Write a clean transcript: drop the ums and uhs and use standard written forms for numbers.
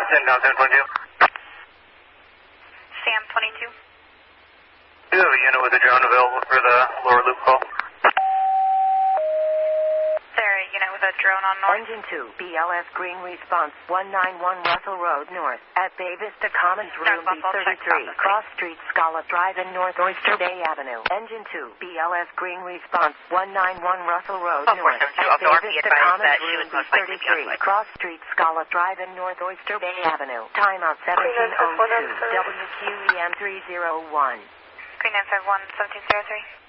down 10.2. Sam 22. Do you have a unit with a drone available for the lower loop call? Is there a unit with a drone on north? Engine 2, BLS Green Response, 191 Russell Road North, at Bay Vista Commons, Room B33, Cross Street, Scala Drive in North Oyster Bay Avenue. Engine 2, BLS Green Response, 191 Russell Road North, at Bay Vista Commons, Room B33, Cross Street, Scala Drive in North Oyster Bay Avenue. Timeout 1702, WQEM 301. Green 951, 1703.